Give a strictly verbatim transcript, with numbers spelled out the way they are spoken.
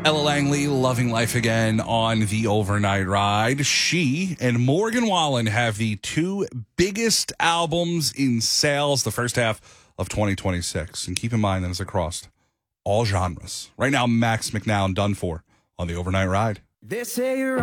Ella Langley, Loving Life Again on the Overnight Ride. She and Morgan Wallen have the two biggest albums in sales the first half of twenty twenty-six. And keep in mind that it's across all genres. Right now, Max McNown, Done For on the Overnight Ride. They say you're